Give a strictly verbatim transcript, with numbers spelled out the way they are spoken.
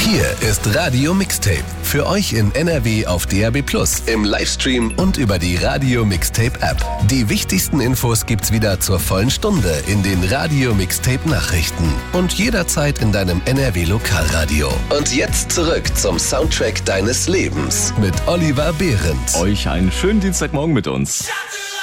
Hier ist Radio Mixtape. Für euch in N R W auf D A B plus, im Livestream und über die Radio Mixtape App. Die wichtigsten Infos gibt's wieder zur vollen Stunde in den Radio Mixtape Nachrichten und jederzeit in deinem N R W Lokalradio. Und jetzt zurück zum Soundtrack deines Lebens mit Oliver Behrens. Euch einen schönen Dienstagmorgen mit uns.